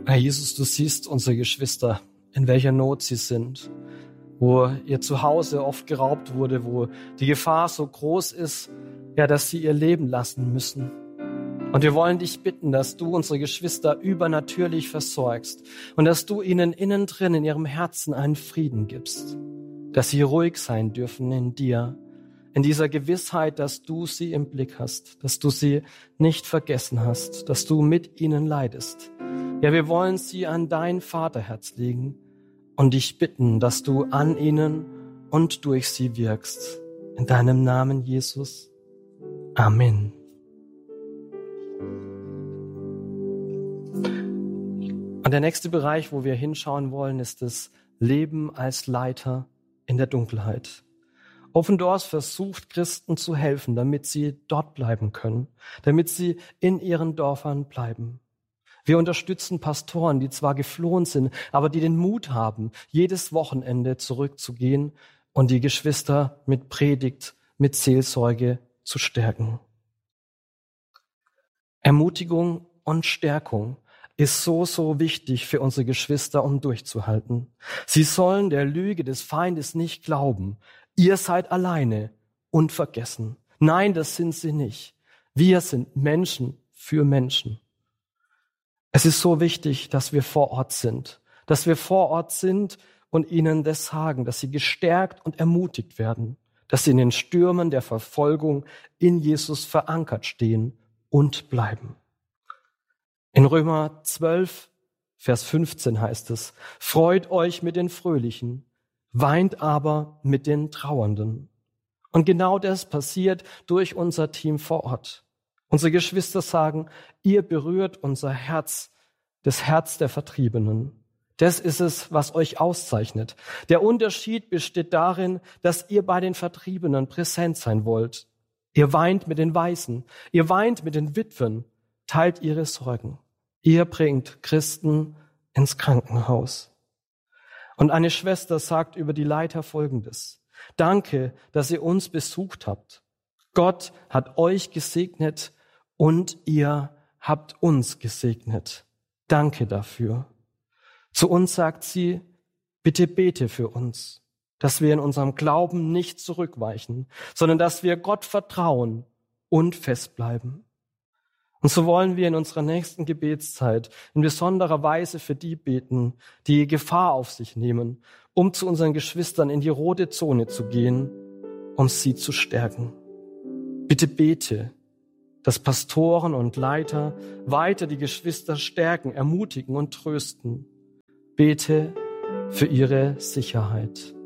Herr Jesus, du siehst unsere Geschwister, in welcher Not sie sind, wo ihr Zuhause oft geraubt wurde, wo die Gefahr so groß ist, ja, dass sie ihr Leben lassen müssen. Und wir wollen dich bitten, dass du unsere Geschwister übernatürlich versorgst und dass du ihnen innen drin in ihrem Herzen einen Frieden gibst, dass sie ruhig sein dürfen in dir, in dieser Gewissheit, dass du sie im Blick hast, dass du sie nicht vergessen hast, dass du mit ihnen leidest. Ja, wir wollen sie an dein Vaterherz legen und dich bitten, dass du an ihnen und durch sie wirkst. In deinem Namen, Jesus. Amen. Und der nächste Bereich, wo wir hinschauen wollen, ist das Leben als Leiter in der Dunkelheit. Open Doors versucht, Christen zu helfen, damit sie dort bleiben können, damit sie in ihren Dörfern bleiben. Wir unterstützen Pastoren, die zwar geflohen sind, aber die den Mut haben, jedes Wochenende zurückzugehen und die Geschwister mit Predigt, mit Seelsorge zu stärken. Ermutigung und Stärkung ist so wichtig für unsere Geschwister, um durchzuhalten. Sie sollen der Lüge des Feindes nicht glauben. Ihr seid alleine und vergessen. Nein, das sind sie nicht. Wir sind Menschen für Menschen. Es ist so wichtig, dass wir vor Ort sind. Dass wir vor Ort sind und ihnen das sagen, dass sie gestärkt und ermutigt werden. Dass sie in den Stürmen der Verfolgung in Jesus verankert stehen und bleiben. In Römer 12, Vers 15 heißt es: Freut euch mit den Fröhlichen, weint aber mit den Trauernden. Und genau das passiert durch unser Team vor Ort. Unsere Geschwister sagen, ihr berührt unser Herz, das Herz der Vertriebenen. Das ist es, was euch auszeichnet. Der Unterschied besteht darin, dass ihr bei den Vertriebenen präsent sein wollt. Ihr weint mit den Waisen, ihr weint mit den Witwen, teilt ihre Sorgen. Ihr bringt Christen ins Krankenhaus. Und eine Schwester sagt über die Leiter Folgendes: Danke, dass ihr uns besucht habt. Gott hat euch gesegnet und ihr habt uns gesegnet. Danke dafür. Zu uns sagt sie: Bitte bete für uns, dass wir in unserem Glauben nicht zurückweichen, sondern dass wir Gott vertrauen und festbleiben. Und so wollen wir in unserer nächsten Gebetszeit in besonderer Weise für die beten, die Gefahr auf sich nehmen, um zu unseren Geschwistern in die rote Zone zu gehen, um sie zu stärken. Bitte bete, dass Pastoren und Leiter weiter die Geschwister stärken, ermutigen und trösten. Bete für ihre Sicherheit.